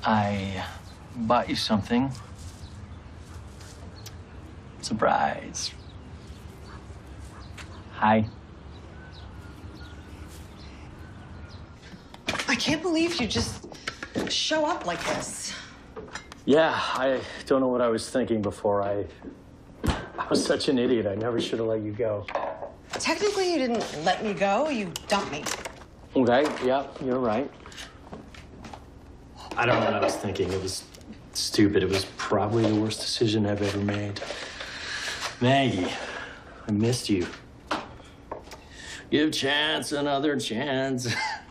I bought you something. Surprise. Hi. I can't believe you just show up like this. Yeah, I don't know what I was thinking before. I was such an idiot. I never should have let you go. Technically, you didn't let me go. You dumped me. Okay, yeah, you're right. I don't know what I was thinking. It was stupid. It was probably the worst decision I've ever made. Maggie, I missed you. Give chance another chance.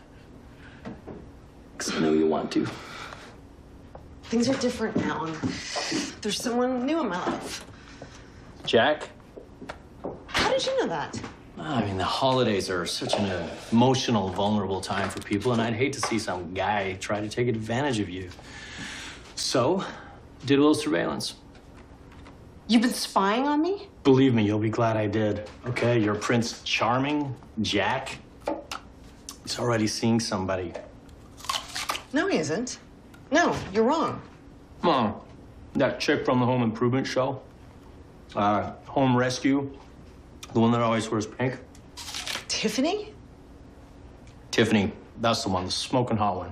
Because I know you want to. Things are different now, and there's someone new in my life. Jack? How did you know that? I mean, the holidays are such an emotional, vulnerable time for people, and I'd hate to see some guy try to take advantage of you. So, did a little surveillance. You've been spying on me? Believe me, you'll be glad I did. Okay, your Prince Charming, Jack, he's already seeing somebody. No, he isn't. No, you're wrong. Mom, that chick from the Home Improvement show, Home Rescue, the one that always wears pink. Tiffany? Tiffany, that's the one, the smoking hot one.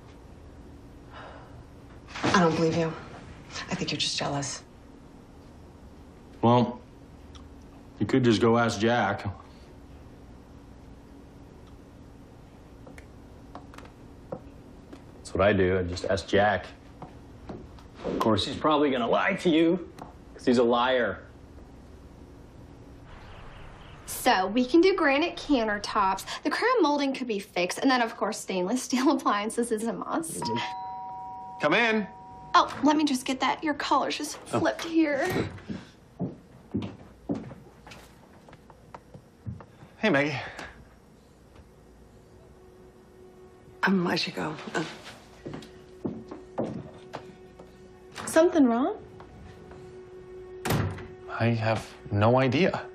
I don't believe you. I think you're just jealous. Well, you could just go ask Jack. That's what I do. I just ask Jack. Of course, he's probably gonna lie to you, because he's a liar. So we can do granite countertops. The crown molding could be fixed. And then, of course, stainless steel appliances is a must. Come in. Oh, let me just get that. Your collar's just flipped here. Hey, Maggie. I should go. Something wrong? I have no idea.